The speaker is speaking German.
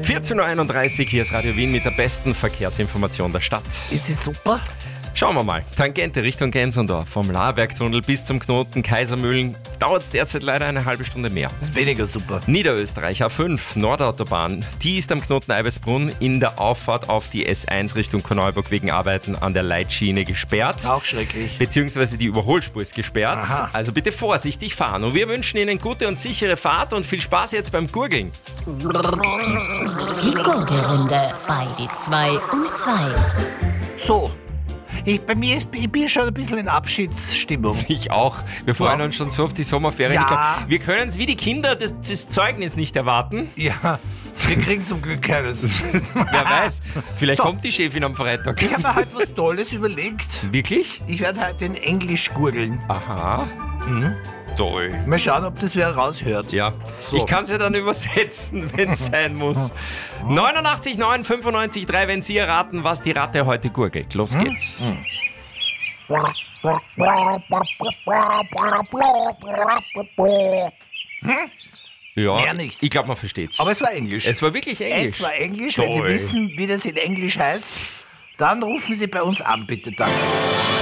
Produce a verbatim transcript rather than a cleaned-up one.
vierzehn Uhr einunddreißig, hier ist Radio Wien mit der besten Verkehrsinformation der Stadt. Ist es super? Schauen wir mal. Tangente Richtung Gensendorf. Vom Lahrbergtunnel bis zum Knoten Kaisermühlen dauert es derzeit leider eine halbe Stunde mehr. Das ist weniger super. Niederösterreich A fünf, Nordautobahn. Die ist am Knoten Eibesbrunn in der Auffahrt auf die S eins Richtung Korneuburg wegen Arbeiten an der Leitschiene gesperrt. Auch schrecklich. Beziehungsweise die Überholspur ist gesperrt. Aha. Also bitte vorsichtig fahren. Und wir wünschen Ihnen gute und sichere Fahrt und viel Spaß jetzt beim Gurgeln. Die Gurgelrunde bei die zwei um zwei. So. Ich, bei mir ist, ich bin schon ein bisschen in Abschiedsstimmung. Ich auch. Wir freuen Ja. uns schon so auf die Sommerferien. Ja. Ich glaub, wir können es wie die Kinder das, das Zeugnis nicht erwarten. Ja, wir kriegen zum Glück keines. Wer weiß, vielleicht So. kommt die Chefin am Freitag. Ich habe mir heute was Tolles überlegt. Wirklich? Ich werde heute in Englisch gurgeln. Aha. Toll. Mal schauen, ob das wer raushört. Ja, So. ich kann es ja dann übersetzen, wenn es sein muss. neunundachtzig neun fünfundneunzig drei, wenn Sie erraten, was die Ratte heute gurgelt. Los geht's. Ja, Mehr nicht. ich glaube, man versteht's. Aber es war Englisch. es war wirklich Englisch. Es war Englisch. Wenn Sie Toll. wissen, wie das in Englisch heißt, dann rufen Sie bei uns an, bitte. Danke.